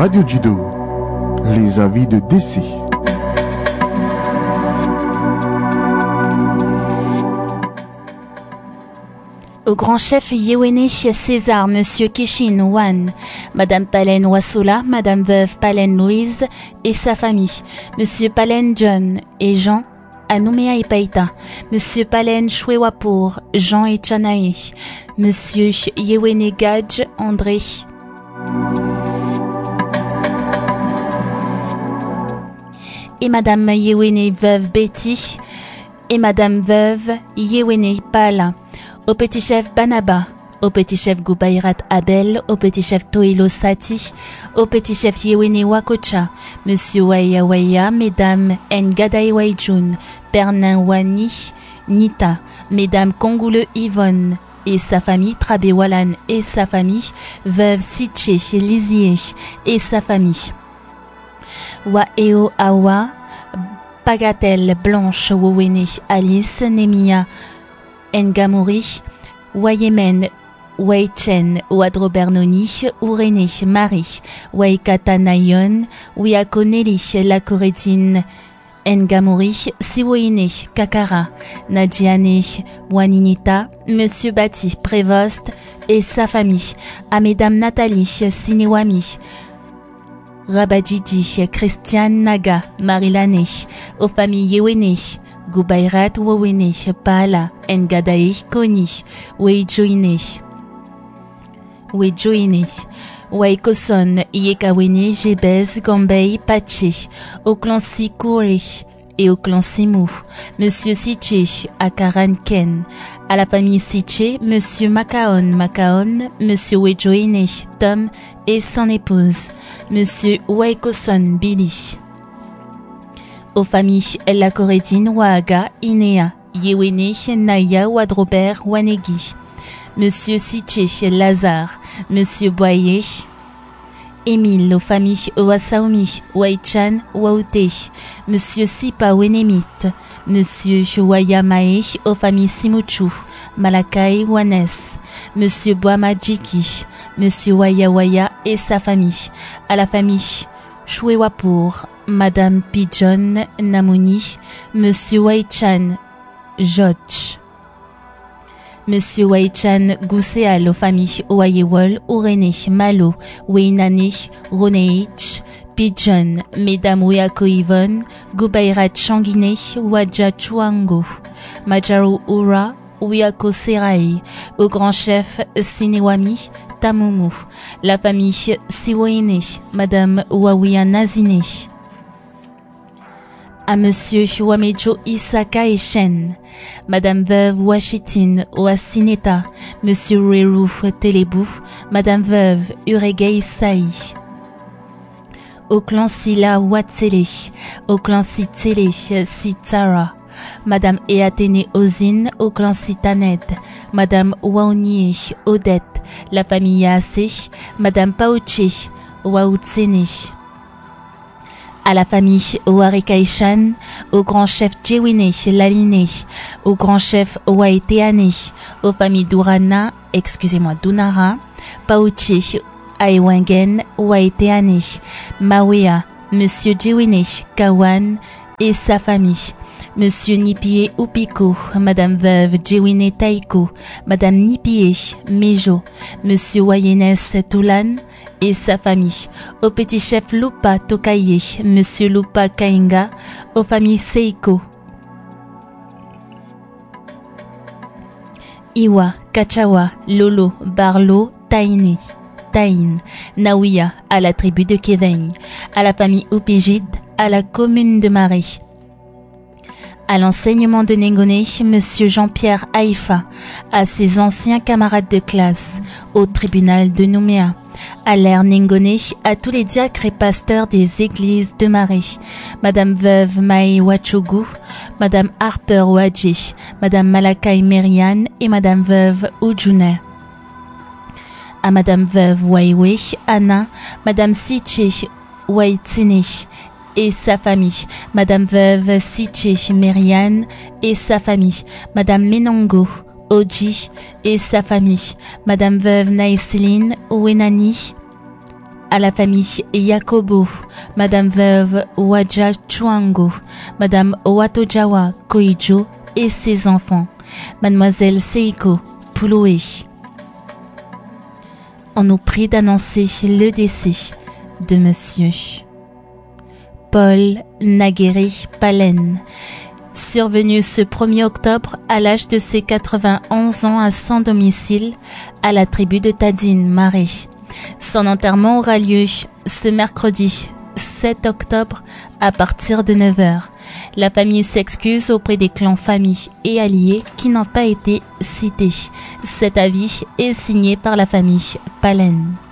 Radio Judo, les avis de Dessy. Au grand chef Yewene César, Monsieur Kishin Wan, Madame Palen Wassola, Madame Veuve Palen Louise et sa famille, Monsieur Palen John et Jean à Nouméa et Païta, Monsieur Palen Chouewapour, Jean et Chanae, Monsieur Yewene Gadj André. Et Madame Yewene Veuve Betty et Madame Veuve Yewene Pala. Au petit chef Banaba, au petit chef Goubayrat Abel, au petit chef Toilo Sati, au petit chef Yewene Wakocha, Monsieur Waya Waya, Mesdames Ngadae Waijun, Pernin Wani, Nita, Mesdames Kongoule Yvonne et sa famille, Trabé Walan et sa famille, Veuve Siche Lizier et sa famille. Waeo Awa, Pagatel Blanche Wowene Alice Nemia Ngamuri, Wayemen, Weichen, Wadro Bernoni, Ourene, Marie, Waikata Nayon, Wiakoneli, La Corétine, Ngamuri, Siwoine, Kakara, Nadjiane, Waninita, Monsieur Bati, Prévost et sa famille, à Mesdames Nathalie, Sinewami, Rabadjidi, Christiane Naga, Marilane, aux familles Yewene, Goubayrat Wowene, Pala, Ngadae, Koni, Weijoine, Waikoson, Yekawene, Jebez, Gambei, Pache, au clan Sikuri et au clan Simou, Monsieur Siche, Akaran Ken, à la famille Siche, Monsieur Makaon, Monsieur Wejoine, Tom et son épouse, Monsieur Waikoson, Billy. Aux familles La Corétine, Waaga, Inea, Yewene, Naya, Wadrobert, Wanegi, Monsieur Siche, Lazare, Monsieur Boyer, Émile, aux familles Wasaomi, Waichan, Waoute, Monsieur Sipa Wenemit, Monsieur Wayamae, aux familles Simuchu, Malakai, Wanes, Monsieur Boamadjiki, Monsieur Waya et sa famille, à la famille Chouewapour, Madame Pigeon Namoni, Monsieur Waichan Jotch, Monsieur Waichan Gousséal, aux familles Wayewol, Ourene, Malo, Weinane, Roneich, Pigeon, Mesdames Weako Yvonne, Goubayrat Changuine, Wadja Chuango, Majaru Ura, Weako Serai, au grand chef Sinewami, Tamumu, la famille Siwoine, Madame Wawia Nazine, à Monsieur Wamejo Isaka Echen, Madame Veuve Wachitin Wasineta, Monsieur Reru Telebou, Madame Veuve Uregei Saï, au clan Sila Watsele, au clan Sitele Sitara, Madame Eatene Ozine, au clan Sitanet, Madame Waonie Odette, la famille Yaase, Madame Paoche Waoutsene, à la famille Warekaishan, au grand chef Jewine Laline, au grand chef Waeteane, aux familles Dunara, Paoche Aiwangen, Waeteane, Mawea, Monsieur Jewine Kawan et sa famille, Monsieur Nipie Upiko, Madame Veuve Jewine Taiko, Madame Nipie Mejo, Monsieur Wayenes Toulan et sa famille, au petit chef Lupa Tokaye, Monsieur Lupa Kainga, aux familles Seiko, Iwa, Kachawa, Lolo, Barlo, Taine, Naouia, à la tribu de Kédeng, à la famille Upijid, à la commune de Marie. À l'enseignement de Nengoné, Monsieur Jean-Pierre Haïfa, à ses anciens camarades de classe, au tribunal de Nouméa, à l'ère Nengoné, à tous les diacres et pasteurs des églises de Marie, Madame Veuve Maï Wachougou, Madame Harper Wadji, Madame Malakai Merian et Madame Veuve Oudjounet. À Madame Veuve Waiwe, Anna, Madame Siche Waitsine et sa famille, Madame Veuve Siche Merian et sa famille, Madame Menongo Oji et sa famille, Madame Veuve Naïseline Ouenani, à la famille Yakobo, Madame veuve Waja Chuango, Madame Watojawa Koijo et ses enfants, Mademoiselle Seiko Pouloué. On nous prie d'annoncer le décès de Monsieur Paul Naguéry Palen, survenu ce 1er octobre à l'âge de ses 91 ans à son domicile à la tribu de Tadine, Marais. Son enterrement aura lieu ce mercredi 7 octobre à partir de 9h. La famille s'excuse auprès des clans, familles et alliés qui n'ont pas été cités. Cet avis est signé par la famille Palen.